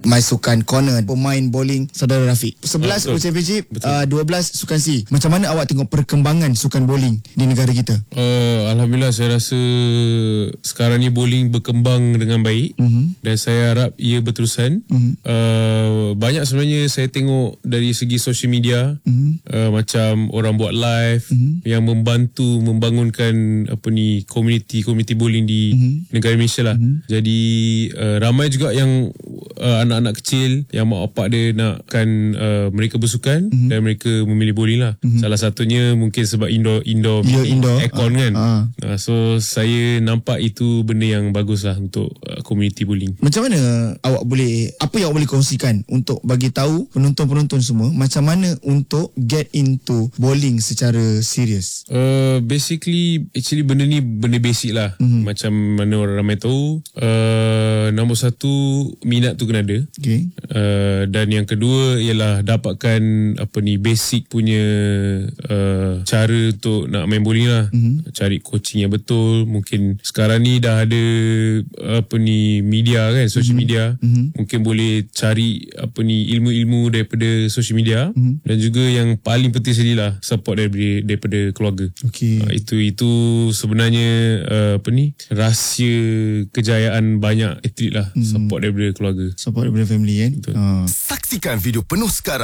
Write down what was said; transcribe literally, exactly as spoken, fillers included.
My Sukan Corner, pemain bowling saudara Rafiq. sebelas World Championship, uh, dua belas Sukan C. Macam mana awak tengok perkembangan sukan bowling di negara kita? Uh, Alhamdulillah, saya rasa sekarang ni bowling berkembang dengan baik, uh-huh. dan saya harap ia berterusan. Uh-huh. Uh, banyak sebenarnya saya tengok dari segi social media, uh-huh. uh, macam orang buat live, uh-huh. yang membantu membangunkan apa ni komuniti-komuniti bowling di uh-huh. negara Malaysia lah. Uh-huh. Jadi uh, ramai juga yang uh, anak-anak kecil yang mak bapak dia nakkan uh, mereka bersukan, uh-huh. dan mereka memilih bowling lah. Uh-huh. Salah satunya mungkin sebab indoor indoor, yeah, indoor. aircon uh, kan. Uh. Uh, so saya nampak itu benda yang bagus lah untuk uh, community bowling. Macam mana awak boleh, apa yang awak boleh kongsikan untuk bagi tahu penonton-penonton semua macam mana untuk get into bowling secara serius? Uh, basically, actually benda ni benda basic lah. Mm-hmm. Macam mana orang ramai tahu, uh, nombor satu, minat tu kena ada. Okay. Uh, dan yang kedua ialah dapatkan apa ni basic punya uh, cara untuk nak main bowling lah. Mm-hmm. Cari coaching yang betul. Mungkin sekarang ni dah ada apa ni media kan, social mm-hmm. media. Mm-hmm. Mungkin boleh cari apa ni ilmu-ilmu daripada social media. Mm-hmm. Dan juga yang paling penting sekali lah, support daripada, daripada keluarga. Okay. Uh, itu itu sebenarnya uh, apa ni rahsia kejayaan banyak atlet lah. Mm-hmm. Support daripada keluarga. Support daripada family kan. Betul. Uh. Saksikan video penuh sekarang